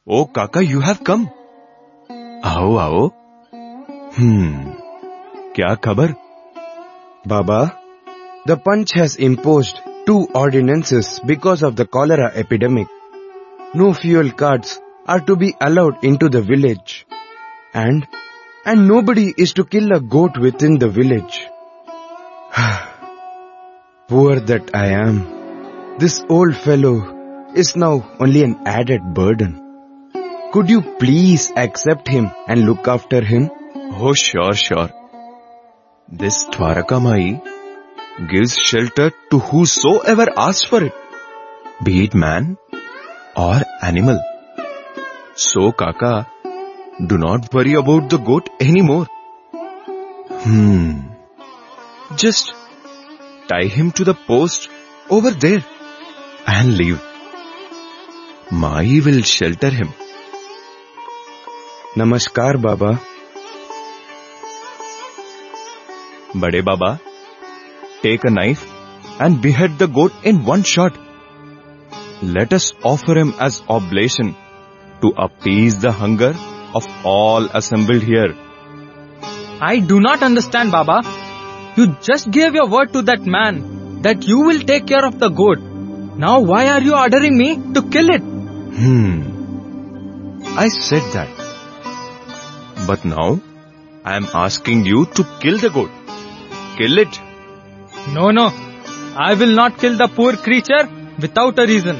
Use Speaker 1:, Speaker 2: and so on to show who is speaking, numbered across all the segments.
Speaker 1: Oh Kaka, you have come. आओ आओ. क्या खबर?
Speaker 2: Baba, the Panch has imposed 2 ordinances because of the cholera epidemic. No fuel carts are to be allowed into the village. And nobody is to kill a goat within the village. Poor that I am. This old fellow is now only an added burden. Could you please accept him and look after him?
Speaker 1: Oh, sure. This Dwarakamai gives shelter to whosoever asks for it, be it man or animal. So, Kaka, do not worry about the goat anymore. Just tie him to the post over there and leave. Mai will shelter him.
Speaker 2: Namaskar, Baba.
Speaker 1: Bade Baba, take a knife and behead the goat in one shot. Let us offer him as oblation to appease the hunger of all assembled here.
Speaker 3: I do not understand, Baba. You just gave your word to that man that you will take care of the goat. Now why are you ordering me to kill it?
Speaker 1: I said that. But now I am asking you to kill the goat. Kill it.
Speaker 3: No. I will not kill the poor creature without a reason.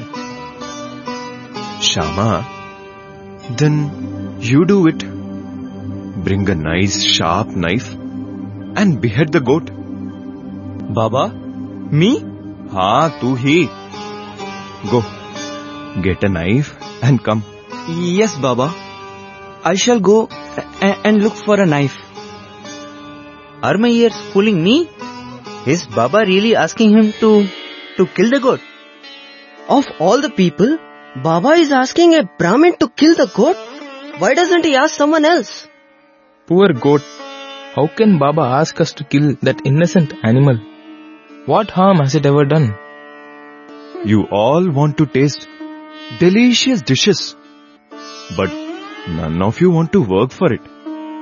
Speaker 1: Shama, then you do it. Bring a nice sharp knife and behead the goat.
Speaker 3: Baba, me?
Speaker 1: हाँ, तू ही. Go, get a knife and come.
Speaker 4: Yes, Baba. I shall go and look for a knife. Are my ears fooling me? Is Baba really asking him to kill the goat? Of all the people, Baba is asking a Brahmin to kill the goat? Why doesn't he ask someone else?
Speaker 3: Poor goat. How can Baba ask us to kill that innocent animal? What harm has it ever done?
Speaker 1: You all want to taste delicious dishes, but none of you want to work for it.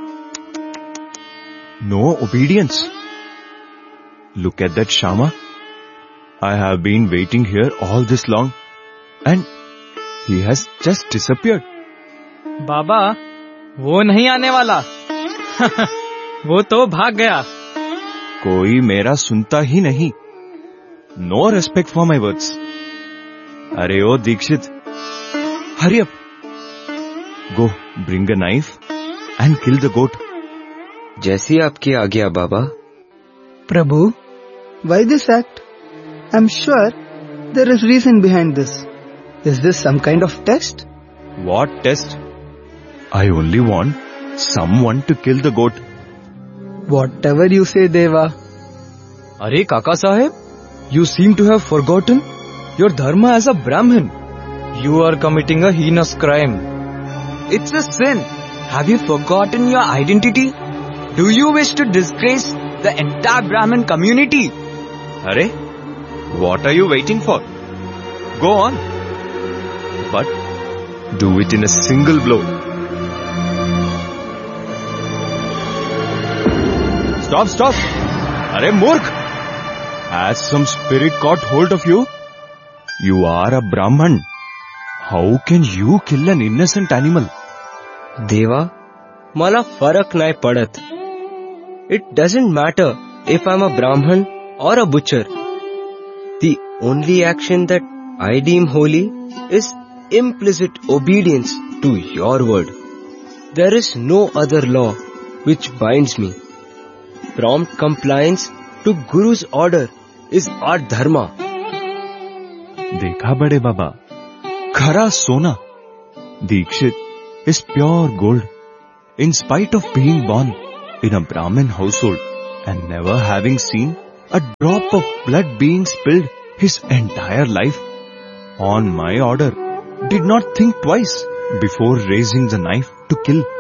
Speaker 1: No obedience. Look at that Shama. I have been waiting here all this long and he has just disappeared.
Speaker 3: बाबा, वो नहीं आने वाला. वो तो भाग गया.
Speaker 1: कोई मेरा सुनता ही नहीं. No respect for my words. अरे ओ Dixit, hurry up. Go, bring a knife and kill the goat.
Speaker 2: जैसी आपकी आज्ञा, बाबा.
Speaker 5: Prabhu, why this act? I'm sure there is reason behind this. Is this some kind of test?
Speaker 1: What test? I only want someone to kill the goat.
Speaker 5: Whatever you say, Deva.
Speaker 3: अरे काका साहेब, you seem to have forgotten your dharma as a Brahmin. You are committing a heinous crime.
Speaker 4: It's a sin. Have you forgotten your identity? Do you wish to disgrace the entire Brahmin community?
Speaker 1: Arey, what are you waiting for? Go on. But do it in a single blow. Stop. Arey Murkh! Has some spirit caught hold of you? You are a Brahman. How can you kill an innocent animal?
Speaker 4: Deva, मला फरक नाही पडत. It doesn't matter if I'm a Brahman or a butcher. The only action that I deem holy is implicit obedience to your word. There is no other law which binds me. Prompt compliance to Guru's order is our dharma.
Speaker 1: देखा बड़े बाबा, खरा सोना. Dikshit is pure gold. In spite of being born in a Brahmin household and never having seen a drop of blood being spilled his entire life, on my order, did not think twice before raising the knife to kill.